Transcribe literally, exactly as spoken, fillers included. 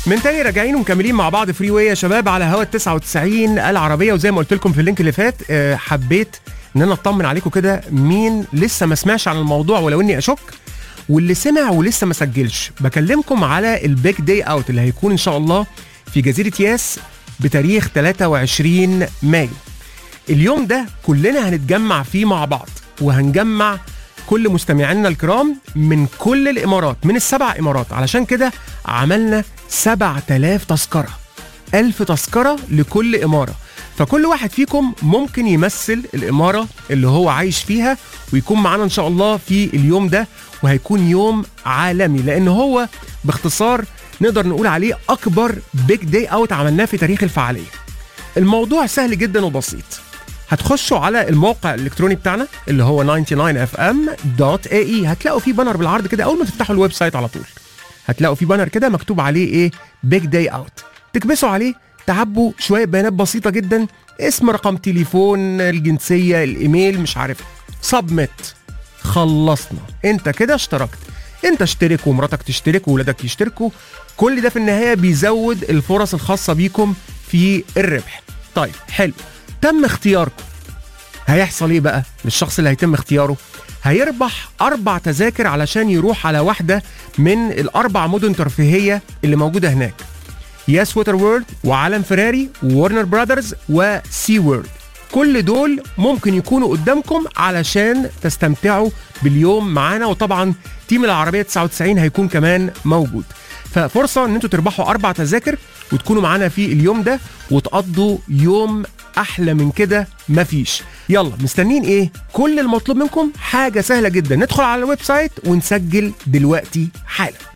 من تاني راجعين ومكملين مع بعض فري واي يا شباب على هوا تسعة وتسعين العربيه. وزي ما قلت لكم في اللينك اللي فات أه حبيت ان انا اطمن عليكم كده مين لسه ما سمعش عن الموضوع ولو اني اشك، واللي سمع ولسه ما سجلش. بكلمكم على البيج داي اوت اللي هيكون ان شاء الله في جزيره ياس بتاريخ ثلاثة وعشرين مايو. اليوم ده كلنا هنتجمع فيه مع بعض، وهنجمع كل مستمعينا الكرام من كل الامارات، من السبع امارات. علشان كده عملنا سبعة آلاف تذكره، ألف تذكره لكل اماره. فكل واحد فيكم ممكن يمثل الاماره اللي هو عايش فيها ويكون معانا ان شاء الله في اليوم ده. وهيكون يوم عالمي لان هو باختصار نقدر نقول عليه اكبر بيج داي اوت عملناه في تاريخ الفعاليه. الموضوع سهل جدا وبسيط. هتخشوا على الموقع الالكتروني بتاعنا اللي هو تسعة وتسعين اف ام دوت اي اي. هتلاقوا فيه بانر بالعرض كده، اول ما تفتحوا الويب سايت على طول هتلاقوا فيه بانر كده مكتوب عليه ايه؟ بيج داي اوت. تكبسوا عليه، تعبوا شويه بيانات بسيطه جدا، اسم، رقم تليفون، الجنسيه، الايميل، مش عارف، سبميت. خلصنا، انت كده اشتركت. انت اشترك ومراتك تشترك وولادك يشتركوا. كل ده في النهايه بيزود الفرص الخاصه بيكم في الربح. طيب حلو، تم اختياركم. هيحصل ايه بقى للشخص اللي هيتم اختياره؟ هيربح اربع تذاكر علشان يروح على واحده من الاربع مدن ترفيهيه اللي موجوده هناك: ياس ووتر وورلد، وعالم فراري، وورنر براذرز، وسي وورلد. كل دول ممكن يكونوا قدامكم علشان تستمتعوا باليوم معانا. وطبعا تيم العربيه تسعة وتسعين هيكون كمان موجود. ففرصه ان انتوا تربحوا اربع تذاكر وتكونوا معانا في اليوم ده وتقضوا يوم احلى من كده مفيش. يلا مستنين ايه؟ كل المطلوب منكم حاجه سهله جدا، ندخل على الويب سايت ونسجل دلوقتي حالا.